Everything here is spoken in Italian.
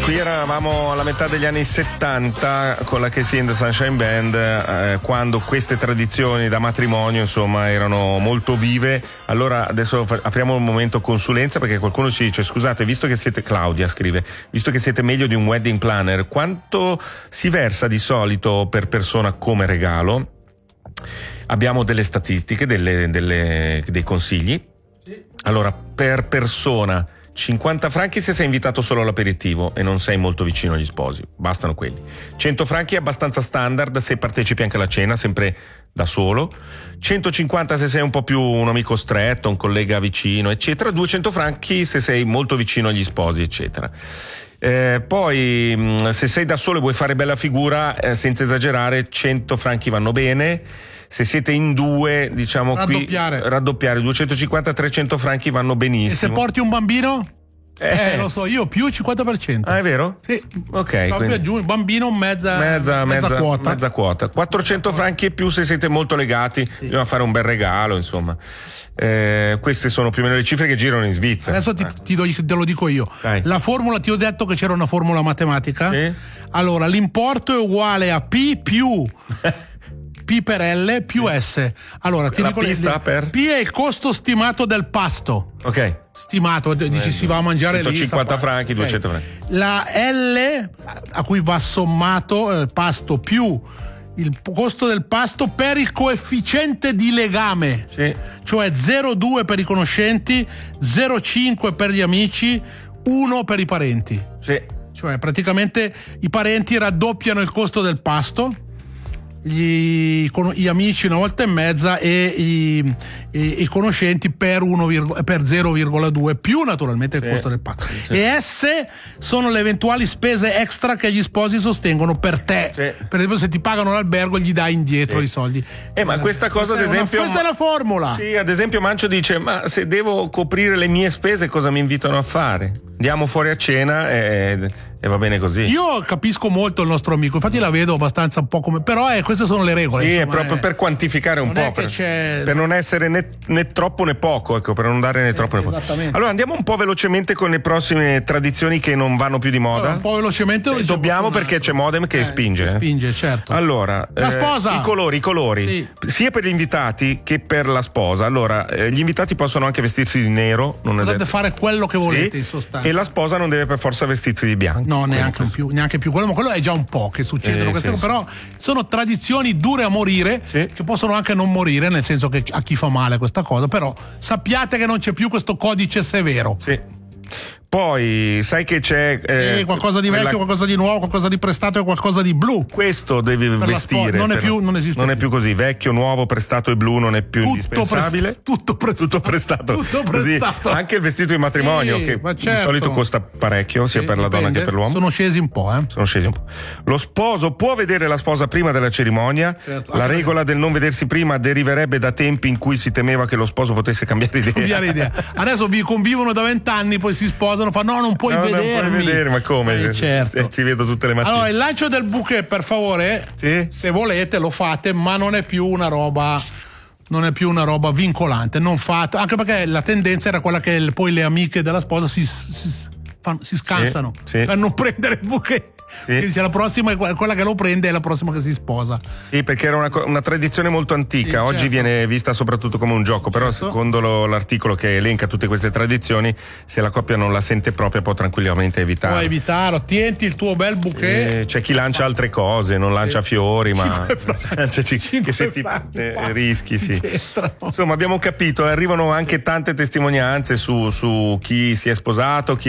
Qui eravamo alla metà degli anni 70 con la Casey and the Sunshine Band, quando queste tradizioni da matrimonio insomma erano molto vive. Allora adesso apriamo un momento consulenza, perché qualcuno ci dice: scusate, visto che siete, Claudia scrive, visto che siete meglio di un wedding planner, quanto si versa di solito per persona come regalo? Abbiamo delle statistiche, dei consigli. Sì. Allora, per persona 50 franchi se sei invitato solo all'aperitivo e non sei molto vicino agli sposi, bastano quelli. 100 franchi è abbastanza standard se partecipi anche alla cena, sempre da solo. 150 se sei un po' più un amico stretto, un collega vicino, eccetera. 200 franchi se sei molto vicino agli sposi, eccetera. Poi se sei da solo e vuoi fare bella figura, senza esagerare, 100 franchi vanno bene. Se siete in due, diciamo raddoppiare 250-300 franchi vanno benissimo. E se porti un bambino? Lo so, io più 50%. Ah, è vero? Sì. Ok. Quindi aggiungi bambino mezza quota. Mezza quota. 400 franchi e più se siete molto legati, sì. Bisogna fare un bel regalo, insomma. Queste sono più o meno le cifre che girano in Svizzera. Adesso te lo dico io. Dai. La formula, ti ho detto che c'era una formula matematica. Sì. Allora, l'importo è uguale a P più P per L più S. Allora, ti dico P è il costo stimato del pasto. Ok. Stimato, dici si va a mangiare 150 lì. 150 franchi, 200 franchi. La L a cui va sommato il pasto più il costo del pasto per il coefficiente di legame. Sì. Cioè 0,2 per i conoscenti, 0,5 per gli amici, 1 per i parenti. Sì. Cioè praticamente i parenti raddoppiano il costo del pasto, gli amici una volta e mezza e i conoscenti per 0,2 più naturalmente il costo del pasto. Sì. E S sono le eventuali spese extra che gli sposi sostengono per te. Sì. Per esempio, se ti pagano l'albergo gli dai indietro i soldi. Ma questa cosa, ad esempio, questa è la formula. Sì, ad esempio Mancio dice: ma se devo coprire le mie spese cosa mi invitano a fare? Andiamo fuori a cena e va bene così. Io capisco molto il nostro amico, infatti la vedo abbastanza un po' come, però queste sono le regole. Sì, insomma, è proprio per quantificare un po', per non essere né troppo né poco, ecco, per non dare né troppo né poco. Allora andiamo un po' velocemente con le prossime tradizioni che non vanno più di moda. Un po' velocemente dobbiamo, perché c'è Modem che spinge. Spinge, certo. Allora, la sposa. I colori. Sì. Sia per gli invitati che per la sposa. Allora, gli invitati possono anche vestirsi di nero, potete fare quello che volete, in sostanza. E la sposa non deve per forza vestirsi di bianco. No, neanche più. Quello è già un po' che succedono queste cose, però sono tradizioni dure a morire, che possono anche non morire, nel senso che a chi fa male questa cosa, però sappiate che non c'è più questo codice severo. Sì. Poi sai che c'è qualcosa di vecchio, qualcosa di nuovo, qualcosa di prestato e qualcosa di blu. Questo devi vestire. Non esiste. Non è più così. Vecchio, nuovo, prestato e blu non è più indispensabile. Tutto prestato. Così. Anche il vestito di matrimonio, che di solito costa parecchio, sia per la donna che per l'uomo. Sono scesi un po'. Lo sposo può vedere la sposa prima della cerimonia. Certo. La regola del non vedersi prima deriverebbe da tempi in cui si temeva che lo sposo potesse cambiare idea. Adesso vi convivono da 20 anni, poi si sposano. Fa non puoi vedermi. Non puoi vedere, ma come? Certo. Ci vedo tutte le mattine. Allora, il lancio del bouquet, per favore, se volete lo fate, ma non è più una roba vincolante. Non fate, anche perché la tendenza era quella che poi le amiche della sposa si scansano per non prendere il bouquet. Dice, la prossima è quella che lo prende, è la prossima che si sposa. Sì, perché era una tradizione molto antica. Oggi viene vista soprattutto come un gioco, però secondo l'articolo che elenca tutte queste tradizioni, se la coppia non la sente propria può tranquillamente evitarlo. Puoi evitarlo, tienti il tuo bel bouquet. C'è chi lancia altre cose, non lancia fiori, ma rischi. Insomma, abbiamo capito, arrivano anche tante testimonianze su chi si è sposato, chi